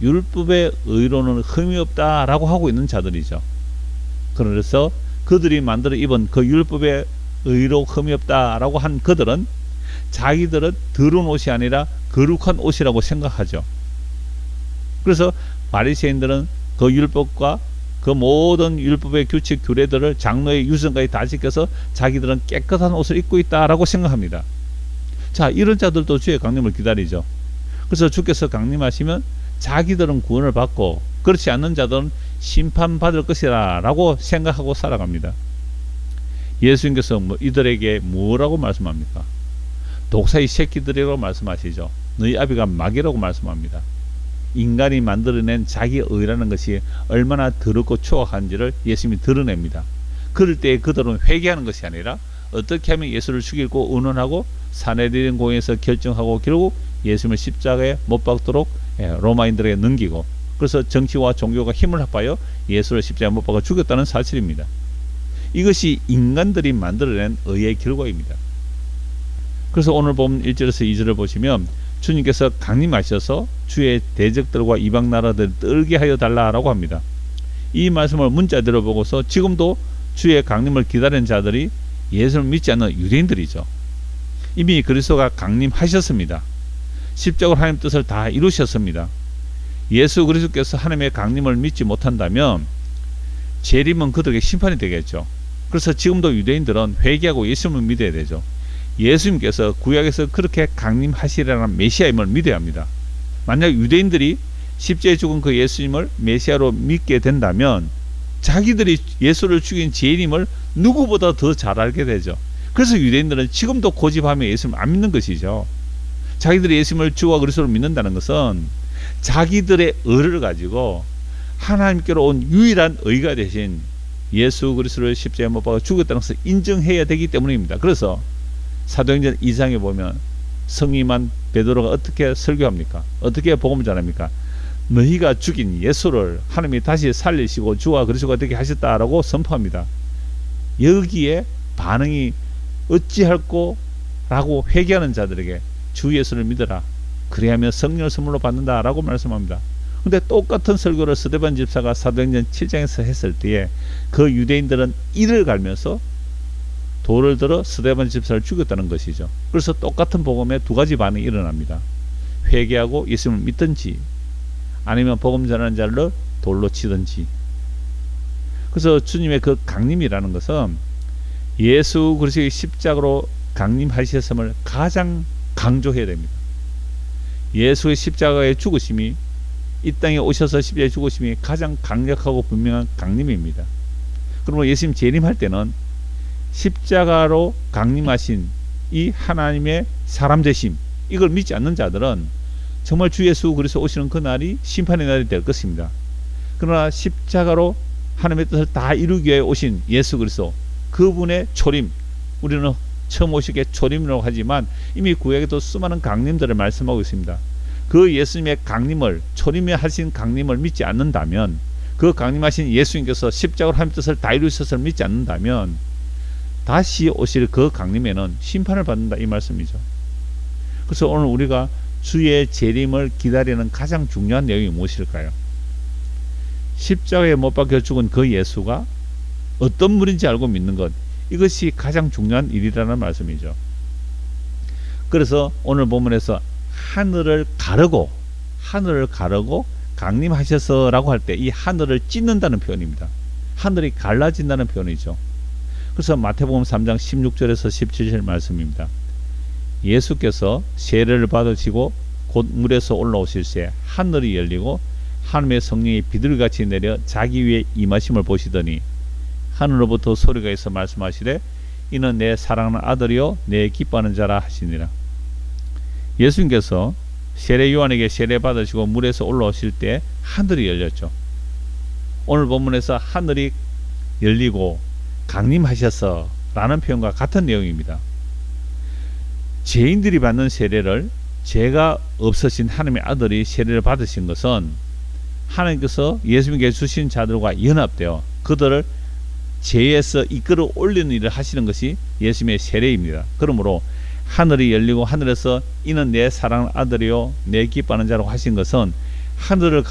율법의 의로는 흠이 없다라고 하고 있는 자들이죠. 그래서 그들이 만들어 입은 그 율법의 의로 흠이 없다라고 한 그들은 자기들은 더러운 옷이 아니라 거룩한 옷이라고 생각하죠. 그래서 바리새인들은 그 율법과 그 모든 율법의 규칙 규례들을 장로의 유선까지 다 지켜서 자기들은 깨끗한 옷을 입고 있다라고 생각합니다. 자, 이런 자들도 주의 강림을 기다리죠. 그래서 주께서 강림하시면 자기들은 구원을 받고 그렇지 않는 자들은 심판받을 것이라 라고 생각하고 살아갑니다. 예수님께서 이들에게 뭐라고 말씀합니까? 독사의 새끼들이라고 말씀하시죠. 너희 아비가 마귀라고 말씀합니다. 인간이 만들어낸 자기 의라는 것이 얼마나 더럽고 추악한지를 예수님이 드러냅니다. 그럴 때 그들은 회개하는 것이 아니라 어떻게 하면 예수를 죽이고 의논하고 사내들인 공에서 결정하고 결국 예수님을 십자가에 못 박도록 로마인들에게 넘기고, 그래서 정치와 종교가 힘을 합하여 예수를 십자가에 못 박아 죽였다는 사실입니다. 이것이 인간들이 만들어낸 의의 결과입니다. 그래서 오늘 본 1절에서 2절을 보시면 주님께서 강림하셔서 주의 대적들과 이방 나라들을 떨게 하여 달라라고 합니다. 이 말씀을 문자대로 보고서 지금도 주의 강림을 기다리는 자들이 예수를 믿지 않는 유대인들이죠. 이미 그리스도가 강림하셨습니다. 십자가로 하나님 뜻을 다 이루셨습니다. 예수 그리스도께서 하나님의 강림을 믿지 못한다면 재림은 그들에게 심판이 되겠죠. 그래서 지금도 유대인들은 회개하고 예수님을 믿어야 되죠. 예수님께서 구약에서 그렇게 강림하시라는 메시아임을 믿어야 합니다. 만약 유대인들이 십자가에 죽은 그 예수님을 메시아로 믿게 된다면 자기들이 예수를 죽인 죄인임을 누구보다 더 잘 알게 되죠. 그래서 유대인들은 지금도 고집하며 예수님을 안 믿는 것이죠. 자기들이 예수님을 주와 그리스도를 믿는다는 것은 자기들의 의를 가지고 하나님께로 온 유일한 의가 되신 예수 그리스도를 십자가에 못 박아 죽였다는 것을 인정해야 되기 때문입니다. 그래서 사도행전 2장에 보면 성임한 베드로가 어떻게 설교합니까? 어떻게 복음을 전합니까? 너희가 죽인 예수를 하나님이 다시 살리시고 주와 그리스도가 되게 하셨다라고 선포합니다. 여기에 반응이 어찌할꼬 라고 회개하는 자들에게 주 예수를 믿어라, 그래야면 성령을 선물로 받는다라고 말씀합니다. 근데 똑같은 설교를 스데반 집사가 사도행전 7장에서 했을 때에 그 유대인들은 이를 갈면서 돌을 들어 스데반 집사를 죽였다는 것이죠. 그래서 똑같은 복음에 두 가지 반응이 일어납니다. 회개하고 예수님을 믿든지 아니면 복음 전하는 자를 돌로 치든지. 그래서 주님의 그 강림이라는 것은 예수 그리스도의 십자가로 강림하셨음을 가장 강조해야 됩니다. 예수의 십자가의 죽으심이, 이 땅에 오셔서 십자가에 죽으심이 가장 강력하고 분명한 강림입니다. 그러면 예수님 재림할 때는 십자가로 강림하신 이 하나님의 사람 되심, 이걸 믿지 않는 자들은 정말 주 예수 그리스도 오시는 그날이 심판의 날이 될 것입니다. 그러나 십자가로 하나님의 뜻을 다 이루기 위해 오신 예수 그리스도, 그분의 초림, 우리는 처음 오시기에 초림이라고 하지만 이미 구약에도 수많은 강림들을 말씀하고 있습니다. 그 예수님의 강림을, 초림에 하신 강림을 믿지 않는다면, 그 강림하신 예수님께서 십자가로 하나님의 뜻을 다 이루셨음을 믿지 않는다면 다시 오실 그 강림에는 심판을 받는다, 이 말씀이죠. 그래서 오늘 우리가 주의 재림을 기다리는 가장 중요한 내용이 무엇일까요? 십자가에 못 박혀 죽은 그 예수가 어떤 분인지 알고 믿는 것, 이것이 가장 중요한 일이라는 말씀이죠. 그래서 오늘 본문에서 하늘을 가르고 강림하셔서 라고 할 때 이 하늘을 찢는다는 표현입니다. 하늘이 갈라진다는 표현이죠. 그래서 마태복음 3장 16절에서 17절 말씀입니다. 예수께서 세례를 받으시고 곧 물에서 올라오실 새 하늘이 열리고 하나님의 성령이 비둘기같이 내려 자기 위에 임하심을 보시더니 하늘로부터 소리가 있어 말씀하시되 이는 내 사랑하는 아들이요 내 기뻐하는 자라 하시니라. 예수님께서 세례 요한에게 세례 받으시고 물에서 올라오실 때 하늘이 열렸죠. 오늘 본문에서 하늘이 열리고 강림하셔서 라는 표현과 같은 내용입니다. 죄인들이 받는 세례를 죄가 없으신 하나님의 아들이 세례를 받으신 것은 하나님께서 예수님께 주신 자들과 연합되어 그들을 죄에서 이끌어 올리는 일을 하시는 것이 예수님의 세례입니다. 그러므로 하늘이 열리고 하늘에서 이는 내 사랑하는 아들이요 내 기뻐하는 자라고 하신 것은 하늘을